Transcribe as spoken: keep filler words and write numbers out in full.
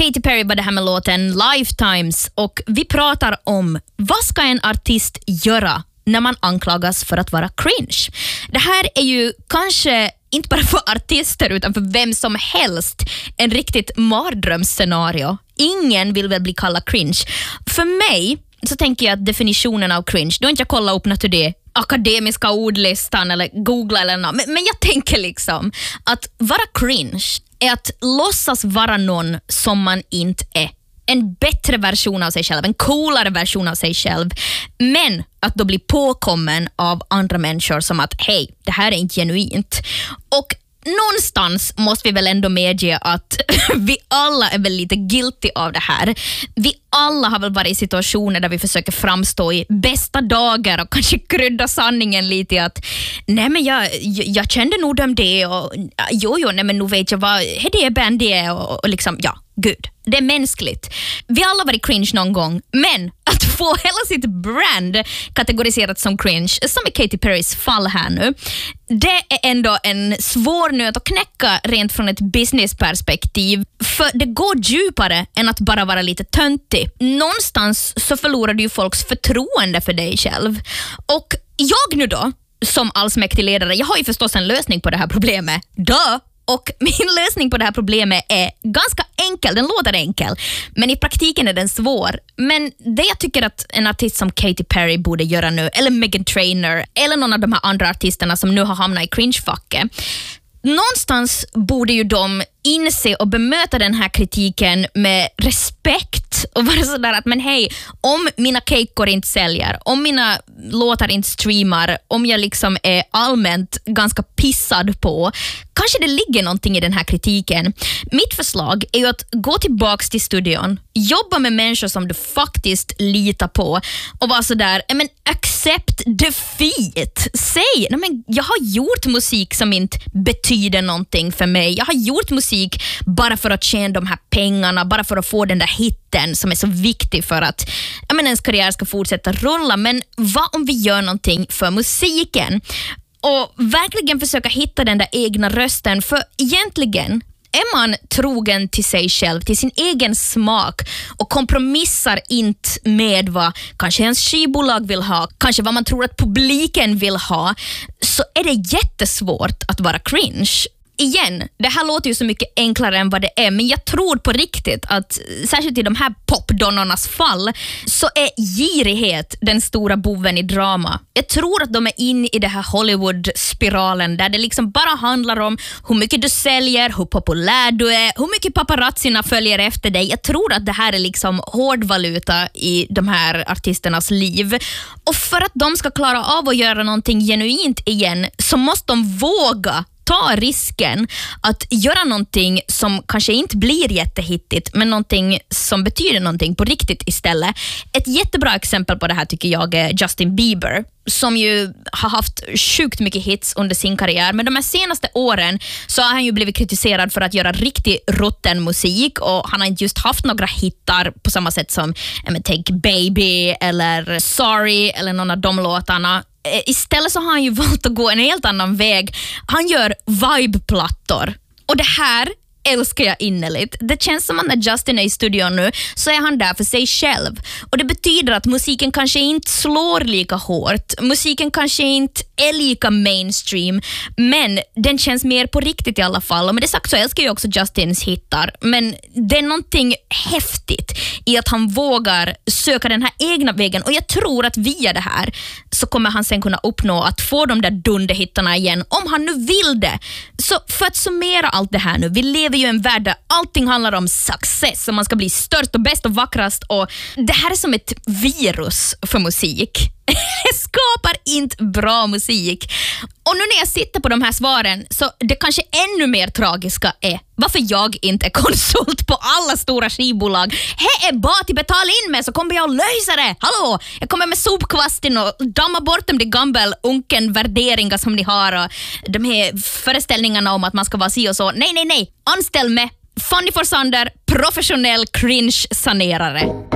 Katy Perry var det här med låten Lifetimes, och vi pratar om vad ska en artist göra när man anklagas för att vara cringe. Det här är ju kanske inte bara för artister utan för vem som helst en riktigt mardrömsscenario. Ingen vill väl bli kallad cringe. För mig så tänker jag att definitionen av cringe, då har inte jag kollat upp något till det akademiska ordlistan eller googla eller något, men, men jag tänker liksom att vara cringe är att låtsas vara någon som man inte är. En bättre version av sig själv, en coolare version av sig själv, men att då bli påkommen av andra människor som att hej, det här är inte genuint. Och någonstans måste vi väl ändå medge att vi alla är väl lite guilty av det här. Vi alla har väl varit i situationer där vi försöker framstå i bästa dagar och kanske krydda sanningen lite i att nej men jag, jag kände nog dem det och jo jo, nej men nu vet jag vad det är band det är och, och liksom, ja, gud. Det är mänskligt. Vi har alla varit cringe någon gång, men att få hela sitt brand kategoriserat som cringe, som i Katy Perrys fall här nu, det är ändå en svår nöt att knäcka rent från ett businessperspektiv, för det går djupare än att bara vara lite töntig. Någonstans så förlorar du ju folks förtroende för dig själv. Och jag nu då, som allsmäktig ledare, jag har ju förstås en lösning på det här problemet. Duh! Och min lösning på det här problemet är ganska enkel. Den låter enkel, men i praktiken är den svår. Men det jag tycker att en artist som Katy Perry borde göra nu, eller Meghan Trainor, eller någon av de här andra artisterna som nu har hamnat i cringe-facket, någonstans borde ju de inse och bemöta den här kritiken med respekt och vara sådär att men hej, om mina kejkor inte säljer, om mina låtar inte streamar, om jag liksom är allmänt ganska pissad på, kanske det ligger någonting i den här kritiken. Mitt förslag är ju att gå tillbaks till studion, jobba med människor som du faktiskt litar på och vara sådär, men accept defeat. Säg, nej men jag har gjort musik som inte betyder någonting för mig. Jag har gjort musik bara för att tjäna de här pengarna, bara för att få den där hitten som är så viktig för att jag menar, ens karriär ska fortsätta rulla. Men vad om vi gör någonting för musiken och verkligen försöka hitta den där egna rösten? För egentligen är man trogen till sig själv, till sin egen smak och kompromissar inte med vad kanske ens skivbolag vill ha, kanske vad man tror att publiken vill ha, så är det jättesvårt att vara cringe. Igen, det här låter ju så mycket enklare än vad det är, men jag tror på riktigt att särskilt i de här popdonnornas fall så är girighet den stora boven i drama. Jag tror att de är in i det här Hollywood-spiralen där det liksom bara handlar om hur mycket du säljer, hur populär du är, hur mycket paparazzina följer efter dig. Jag tror att det här är liksom hårdvaluta i de här artisternas liv. Och för att de ska klara av att göra någonting genuint igen så måste de våga ta risken att göra någonting som kanske inte blir jättehittigt, men någonting som betyder någonting på riktigt istället. Ett jättebra exempel på det här tycker jag är Justin Bieber, som ju har haft sjukt mycket hits under sin karriär, men de här senaste åren så har han ju blivit kritiserad för att göra riktigt rutten musik, och han har inte just haft några hittar på samma sätt som I Take Baby eller Sorry eller någon av de låtarna. Istället så har han ju valt att gå en helt annan väg. Han gör vibe-plattor. Och det här älskar jag innerligt. Det känns som att när Justin är i studion nu så är han där för sig själv. Och det betyder att musiken kanske inte slår lika hårt. Musiken kanske inte är lika mainstream, men den känns mer på riktigt i alla fall. Och med det sagt så älskar jag också Justins hittar. Men det är någonting häftigt i att han vågar söka den här egna vägen. Och jag tror att via det här så kommer han sen kunna uppnå att få de där dunderhittarna igen, om han nu vill det. Så för att summera allt det här nu, vi lever ju i en värld där allting handlar om success och man ska bli störst och bäst och vackrast, och det här är som ett virus för musik. Jag skapar inte bra musik. Och nu när jag sitter på de här svaren så det kanske ännu mer tragiska är varför jag inte är konsult på alla stora skivbolag. He är bara till betala in med så kommer jag att lösa det. Hallå, jag kommer med sopkvasten och damma bort de gamla unken värderingar som ni har och de här föreställningarna om att man ska vara si och så. Nej, nej, nej. Anställ mig Fanny Forsander, professionell cringe-sanerare.